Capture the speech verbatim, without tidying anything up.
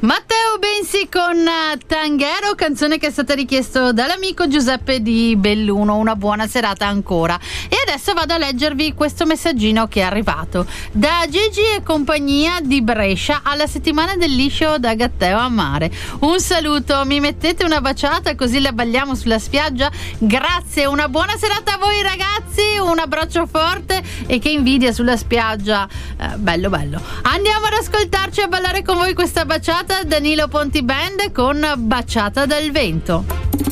Matteo Bensi con Tanghero, canzone che è stata richiesta dall'amico Giuseppe di Belluno. Una buona serata ancora. E adesso vado a leggervi questo messaggino che è arrivato da Gigi e compagnia di Brescia alla settimana del liscio da Gatteo a Mare. Un saluto, mi mettete una baciata così la balliamo sulla spiaggia? Grazie, una buona serata a voi ragazzi, un abbraccio forte e che invidia sulla spiaggia. Eh, bello bello. Andiamo ad ascoltarci e a ballare con voi questa baciata. Danilo Ponti Band con Baciata dal vento.